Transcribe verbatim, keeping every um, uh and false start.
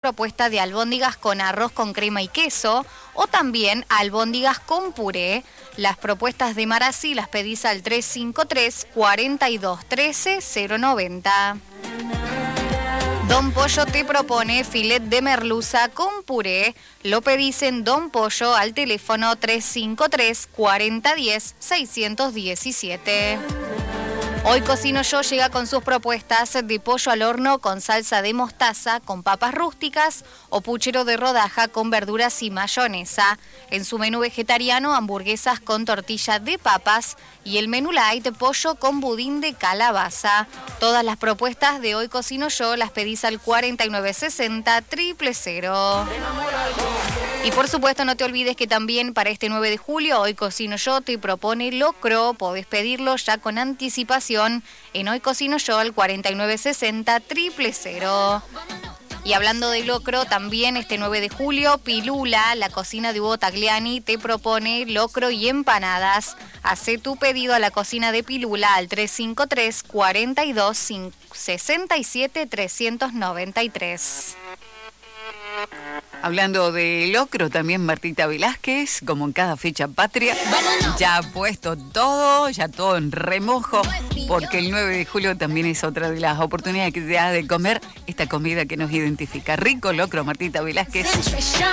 propuesta de albóndigas con arroz con crema y queso o también albóndigas con puré. Las propuestas de Marasí las pedís al tres cinco tres, cuatro dos uno tres, cero nueve cero. Don Pollo te propone filet de merluza con puré. Lo pedís en Don Pollo al teléfono tres cinco tres, cuatro cero uno cero, seis uno siete. Hoy Cocino Yo llega con sus propuestas de pollo al horno con salsa de mostaza, con papas rústicas o puchero de rodaja con verduras y mayonesa. En su menú vegetariano, hamburguesas con tortilla de papas y el menú light, pollo con budín de calabaza. Todas las propuestas de Hoy Cocino Yo las pedís al cuatro nueve seis cero, cero cero. Y por supuesto no te olvides que también para este nueve de julio Hoy Cocino Yo te propone locro. Podés pedirlo ya con anticipación en Hoy Cocino Yo al cuatro nueve seis cero, cero cero. Y hablando de locro, también este nueve de julio, Pilula, la cocina de Hugo Tagliani, te propone locro y empanadas. Hacé tu pedido a la cocina de Pilula al tres cinco tres, cuatro dos, seis siete, tres nueve tres. Hablando de locro, también Martita Velázquez, como en cada fecha patria, ya ha puesto todo, ya todo en remojo, porque el nueve de julio también es otra de las oportunidades que te da de comer esta comida que nos identifica. Rico locro, Martita Velázquez.